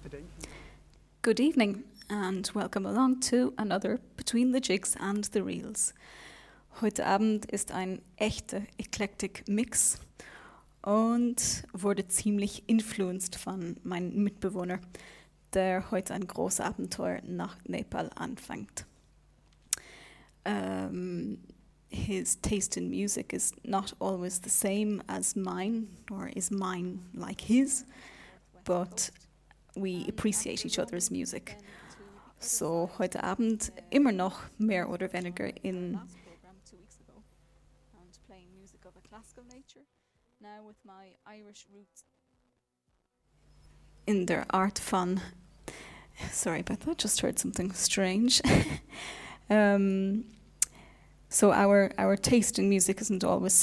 Good evening and welcome along to another Between the Jigs and the Reels. Heute Abend ist ein echter Eclectic Mix und wurde ziemlich influenced von meinem Mitbewohner, der heute ein großes Abenteuer nach Nepal anfängt. His taste in music is not always the same as mine, nor is mine like his, but we appreciate each other's music. So heute Abend immer noch mehr oder weniger in in their art fun. Sorry about that, just heard something strange. So our taste in music isn't always